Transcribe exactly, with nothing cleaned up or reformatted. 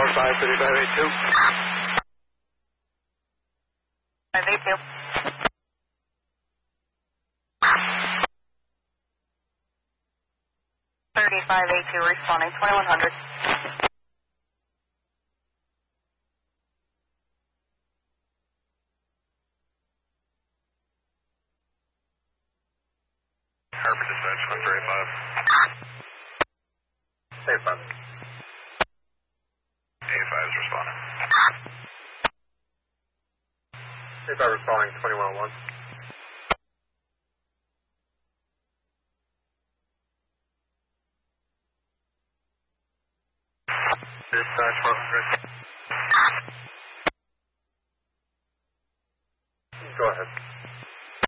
five, thirty-five eighty-two. five eighty-two. thirty-five eighty-two responding, twenty-one hundred. Harbor dispatch, one thirty-five. eighty-five. eighty-five is responding. eighty-five responding, twenty-one oh one. Dispatch, one hundred. Go ahead.